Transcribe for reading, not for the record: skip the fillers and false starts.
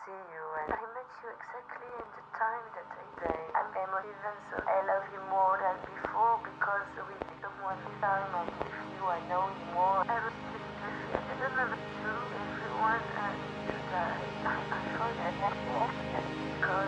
see you, and I met you exactly in the time that I say. I'm emotive, so I love you more than before because with someone this time I'm with you, I know you.